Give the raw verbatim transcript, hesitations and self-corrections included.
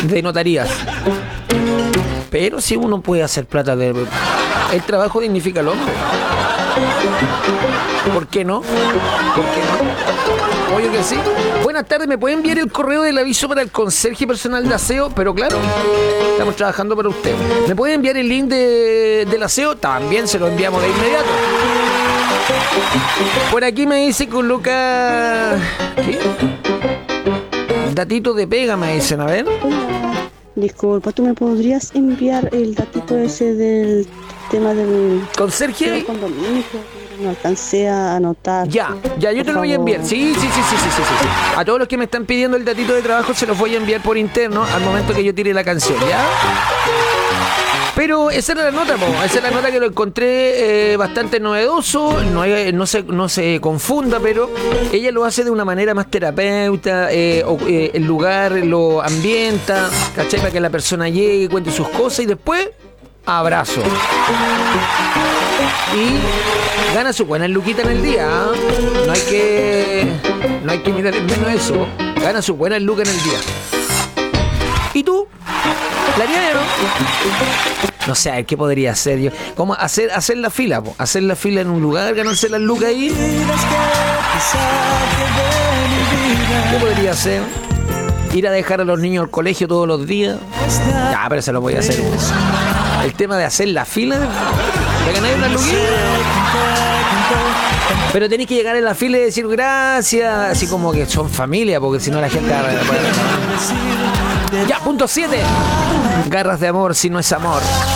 de notarías. Pero si uno puede hacer plata de... El trabajo dignifica al hombre. ¿Por qué no? ¿Por qué no? Obvio que sí. Buenas tardes, ¿me puede enviar el correo del aviso para el conserje personal de aseo? Pero claro, estamos trabajando para usted. ¿Me puede enviar el link de, del aseo? También se lo enviamos de inmediato. Por aquí me dice con Lucas... ¿Qué? Datito de pega me dicen, a ver. Disculpa, ¿tú me podrías enviar el datito ese del tema del conserje? Del condominio? No alcancé a anotar. Ya, ya, yo te lo voy a enviar. Sí, sí, sí, sí, sí, sí, sí. A todos los que me están pidiendo el datito de trabajo se los voy a enviar por interno al momento que yo tire la canción, ¿ya? Pero esa era la nota, po. Esa es la nota que lo encontré eh, bastante novedoso. No, hay, no, se, no se confunda, pero ella lo hace de una manera más terapeuta. Eh, o, eh, el lugar lo ambienta, ¿cachai? Para que la persona llegue, cuente sus cosas y después, abrazo. Y gana su buena luquita en el día. ¿eh? No hay que no hay que mirar en menos eso. Gana su buena luca en el día. ¿Y tú? ¿La haría, no? No sé, a ver, ¿qué podría hacer yo? ¿Cómo hacer, hacer la fila, po? Hacer la fila en un lugar, ganarse las lucas ahí. ¿Qué podría hacer? Ir a dejar a los niños al colegio todos los días. Ya, pero se lo voy a hacer. El tema de hacer la fila, de ganar una luquita. Pero tenéis que llegar en la fila y decir gracias, así como que son familia, porque si no la gente... Ya, punto siete. Garras de amor si no es amor.